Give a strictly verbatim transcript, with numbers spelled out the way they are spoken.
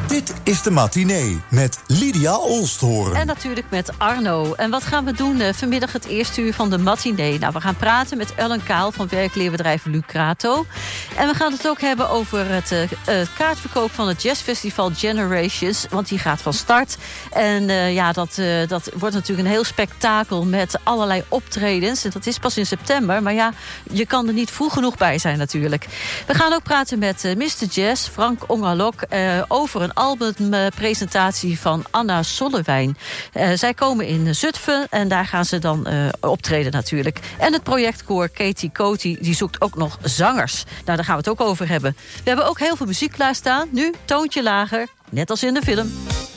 Dit is de matinee met Lydia Oosthoorn. En natuurlijk met Arno. En wat gaan we doen uh, vanmiddag het eerste uur van de matinee? Nou, we gaan praten met Ellen Kaal van werkleerbedrijf Lucrato. En we gaan het ook hebben over het uh, uh, kaartverkoop van het jazzfestival Generations. Want die gaat van start. En uh, ja, dat, uh, dat wordt natuurlijk een heel spektakel met allerlei optredens. En dat is pas in september. Maar ja, je kan er niet vroeg genoeg bij zijn natuurlijk. We gaan ook praten met uh, mister Jazz, Frank Ongalok, uh, over een albumpresentatie van Anna Sollewijn. Uh, zij komen in Zutphen en daar gaan ze dan uh, optreden natuurlijk. En het projectkoor Katie Coty, die zoekt ook nog zangers. Nou, daar gaan we het ook over hebben. We hebben ook heel veel muziek klaarstaan. Nu, toontje lager, net als in de film.